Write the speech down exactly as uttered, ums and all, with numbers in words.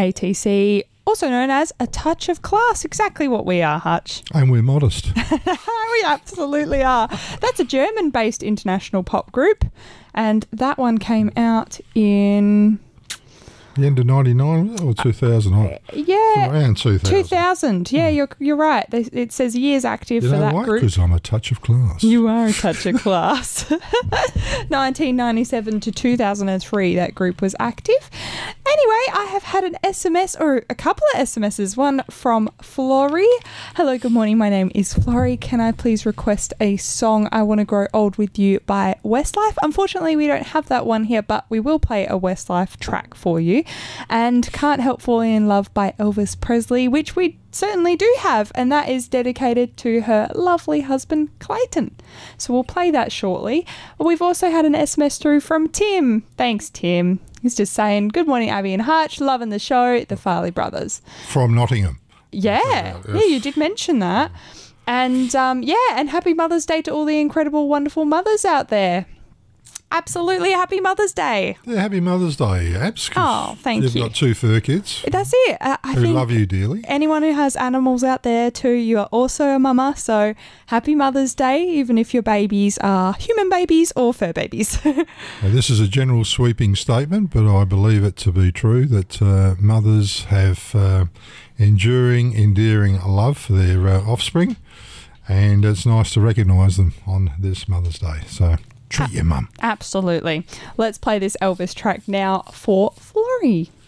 A T C, also known as A Touch of Class. Exactly what we are, Hutch. And we're modest. We absolutely are. That's a German-based international pop group, and that one came out in... The end of ninety-nine or two thousand? Uh, yeah. Around two thousand. two thousand. Yeah, you're you're right. They, it says years active you for know that why? group. Because I'm a touch of class. You are a touch of class. nineteen ninety-seven to two thousand three, that group was active. Anyway, I have had an S M S, or a couple of S M Ses. One from Florrie. Hello, good morning. My name is Florrie. Can I please request a song, I Want to Grow Old With You by Westlife? Unfortunately, we don't have that one here, but we will play a Westlife track for you. And Can't Help Falling in Love by Elvis Presley, which we certainly do have, and that is dedicated to her lovely husband Clayton. So we'll play that shortly. We've also had an S M S through from Tim. Thanks, Tim. He's just saying, good morning, Abby and Hutch. Loving the show, the Farley Brothers. From Nottingham. Yeah, yes. yeah, you did mention that. And um, yeah, and happy Mother's Day to all the incredible, wonderful mothers out there. Absolutely happy Mother's Day. Yeah, happy Mother's Day, Abs. Oh, thank you've you. You've got two fur kids. That's it. Uh, I who think love you dearly. Anyone who has animals out there too, you are also a mama. So happy Mother's Day, even if your babies are human babies or fur babies. Now, this is a general sweeping statement, but I believe it to be true that uh, mothers have uh, enduring, endearing love for their uh, offspring, and it's nice to recognise them on this Mother's Day. So treat your mum. Absolutely. Let's play this Elvis track now for Florrie.